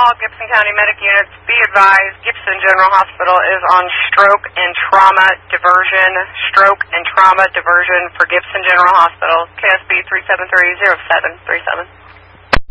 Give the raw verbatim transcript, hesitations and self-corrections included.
all Gibson County Medic Units. Be advised, Gibson General Hospital is on stroke and trauma diversion. Stroke and trauma diversion for Gibson General Hospital. K S B three seven three zero seven three seven.